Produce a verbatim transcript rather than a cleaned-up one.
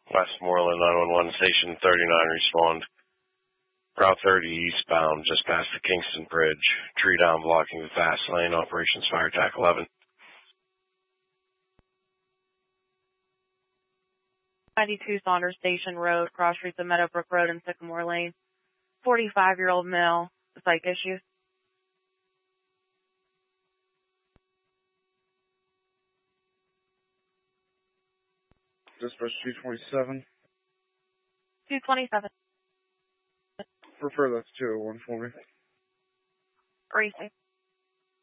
Westmoreland nine one one, Station thirty-nine, respond. Route thirty eastbound, just past the Kingston Bridge. Tree down blocking the fast lane. Operations Fire Attack eleven. ninety-two Saunders Station Road, cross streets of Meadowbrook Road and Sycamore Lane. forty-five-year-old male, psych issues. Dispatch two twenty-seven. two twenty-seven. Prefer that's two oh one for me. Racing.